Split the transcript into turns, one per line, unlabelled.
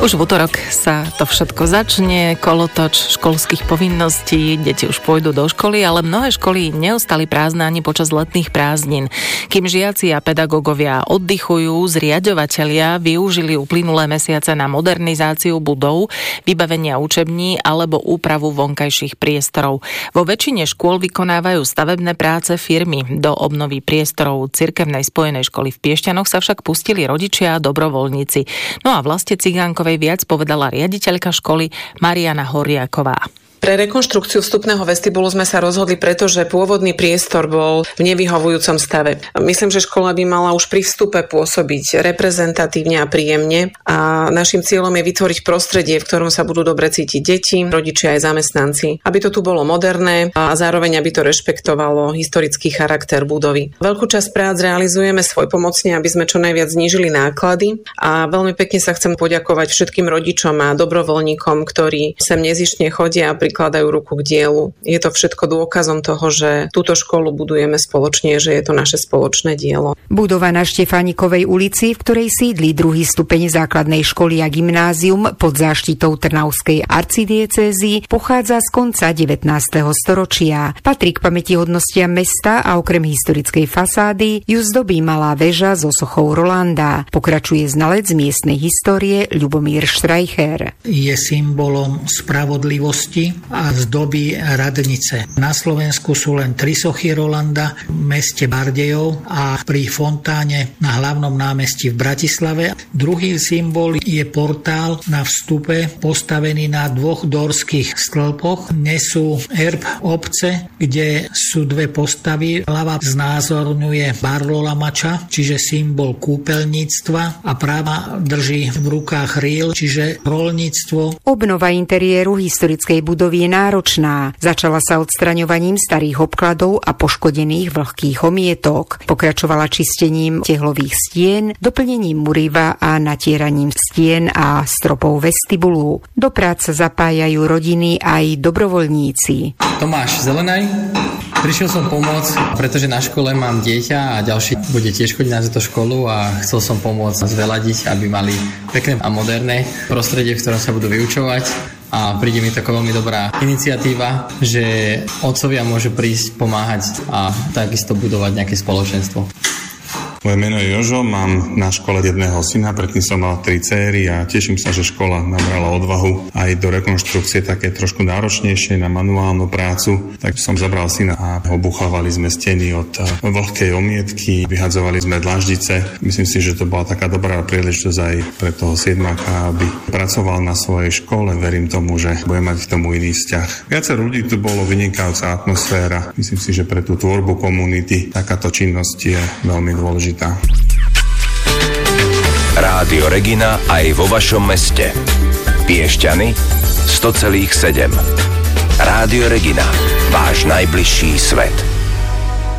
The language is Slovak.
Už v utorok sa to všetko začne, kolotoč školských povinností, deti už pôjdu do školy, ale mnohé školy neostali prázdne ani počas letných prázdnin. Kým žiaci a pedagógovia oddychujú, zriaďovatelia využili uplynulé mesiace na modernizáciu budov, vybavenia učební alebo úpravu vonkajších priestorov. Vo väčšine škôl vykonávajú stavebné práce firmy. Do obnovy priestorov cirkevnej spojenej školy v Piešťanoch sa však pustili rodičia a dobrovoľníci. No a Vlaste Cigánkovej viac povedala riaditeľka školy Mariana Horiaková.
Pre rekonštrukciu vstupného vestibulu sme sa rozhodli, pretože pôvodný priestor bol v nevyhovujúcom stave. Myslím, že škola by mala už pri vstupe pôsobiť reprezentatívne a príjemne a našim cieľom je vytvoriť prostredie, v ktorom sa budú dobre cítiť deti, rodičia aj zamestnanci. Aby to tu bolo moderné a zároveň aby to rešpektovalo historický charakter budovy. Veľkú časť prác realizujeme svojpomocne, aby sme čo najviac znížili náklady a veľmi pekne sa chcem poďakovať všetkým rodičom a dobrovoľníkom, ktorí sem nezištne chodia a prikladajú ruku k dielu. Je to všetko dôkazom toho, že túto školu budujeme spoločne, že je to naše spoločné dielo.
Budova na Štefánikovej ulici, v ktorej sídli druhý stupeň základnej školy a gymnázium pod záštitou Trnavskej arcidiecézy, pochádza z konca 19. storočia. Patrí k pamätihodnostiam mesta a okrem historickej fasády ju zdobí malá väža so sochou Rolanda. Pokračuje znalec miestnej histórie Ľubomír Štreicher.
Je symbolom spravodlivosti a zdobí radnice. Na Slovensku sú len 3 sochy Rolanda v meste Bardejov a pri fontáne na hlavnom námestí v Bratislave. Druhý symbol je portál na vstupe postavený na 2 dorských stĺpoch. Nesú erb obce, kde sú 2 postavy. Ľava znázorňuje Barlola mača, čiže symbol kúpeľníctva a práva drží v rukách rýl, čiže roľníctvo.
Obnova interiéru historickej budovy je náročná. Začala sa odstraňovaním starých obkladov a poškodených vlhkých omietok. Pokračovala čistením tehlových stien, doplnením muriva a natieraním stien a stropov vestibulu. Do práce zapájajú rodiny aj dobrovoľníci.
Tomáš Zelenaj. Prišiel som pomôcť, pretože na škole mám dieťa a ďalší bude tiež chodiť na túto školu a chcel som pomôcť zveladiť, aby mali pekné a moderné prostredie, v ktorom sa budú vyučovať. A príde mi taká veľmi dobrá iniciatíva, že otcovia môžu prísť, pomáhať a takisto budovať nejaké spoločenstvo.
Moje meno je Jožo, mám na škole jedného syna, predtým som mal 3 céry a teším sa, že škola nabrala odvahu aj do rekonštrukcie také trošku náročnejšie na manuálnu prácu. Tak som zabral syna a obuchávali sme steny od vlhkej omietky, vyhadzovali sme dlaždice. Myslím si, že to bola taká dobrá príležitosť aj pre toho siedmáka, aby pracoval na svojej škole. Verím tomu, že bude mať k tomu iný vzťah. Viacero ľudí tu bolo, vynikajúca atmosféra. Myslím si, že pre tú tvorbu komunity takáto činnosť je veľmi dôležitá.
Rádio Regina aj vo vašom meste. Piešťany 100,7. Rádio Regina, váš najbližší svet.